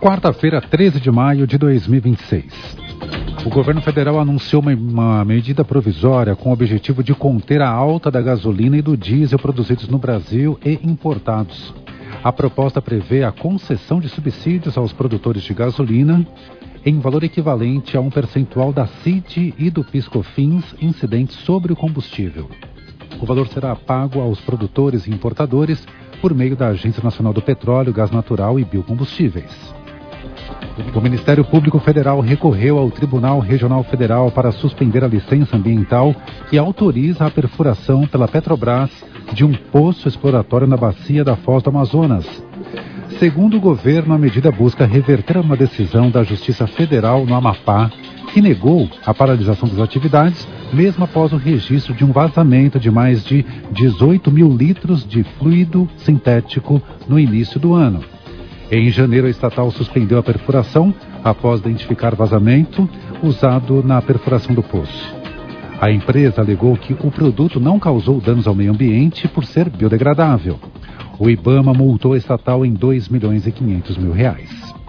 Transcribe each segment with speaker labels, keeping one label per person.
Speaker 1: Quarta-feira, 13 de maio de 2026. O governo federal anunciou uma medida provisória com o objetivo de conter a alta da gasolina e do diesel produzidos no Brasil e importados. A proposta prevê a concessão de subsídios aos produtores de gasolina em valor equivalente a um percentual da CID e do PIS/COFINS incidentes sobre o combustível. O valor será pago aos produtores e importadores por meio da Agência Nacional do Petróleo, Gás Natural e Biocombustíveis. O Ministério Público Federal recorreu ao Tribunal Regional Federal para suspender a licença ambiental que autoriza a perfuração pela Petrobras de um poço exploratório na bacia da Foz do Amazonas. Segundo o governo, a medida busca reverter uma decisão da Justiça Federal no Amapá, que negou a paralisação das atividades, mesmo após o registro de um vazamento de mais de 18 mil litros de fluido sintético no início do ano. Em janeiro, a estatal suspendeu a perfuração após identificar vazamento usado na perfuração do poço. A empresa alegou que o produto não causou danos ao meio ambiente por ser biodegradável. O IBAMA multou a estatal em R$2.500.000.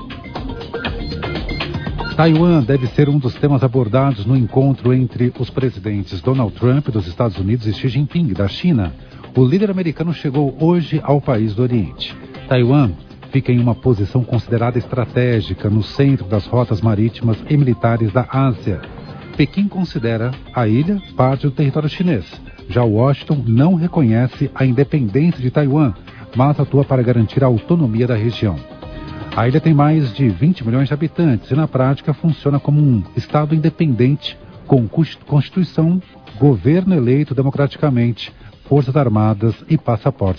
Speaker 1: Taiwan deve ser um dos temas abordados no encontro entre os presidentes Donald Trump, dos Estados Unidos, e Xi Jinping, da China. O líder americano chegou hoje ao país do Oriente. Taiwan fica em uma posição considerada estratégica no centro das rotas marítimas e militares da Ásia. Pequim considera a ilha parte do território chinês. Já Washington não reconhece a independência de Taiwan, mas atua para garantir a autonomia da região. A ilha tem mais de 20 milhões de habitantes e, na prática, funciona como um estado independente, com constituição, governo eleito democraticamente, forças armadas e passaporte